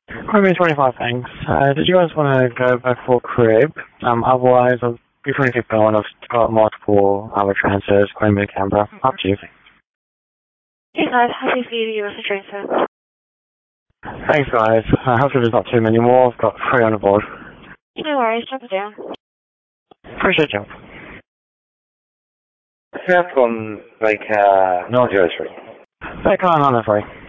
Queen 25, thanks. Did you guys want to go back for crib? Otherwise, I'll be free to keep going. I've got multiple other transfers, Queen Bee Canberra. Up to you. Hey guys, happy for you to give us a transfer. Thanks, guys. Hopefully there's not too many more. I've got 3 on the board. No worries, jump it down. Appreciate you. From, 903. Back on 3.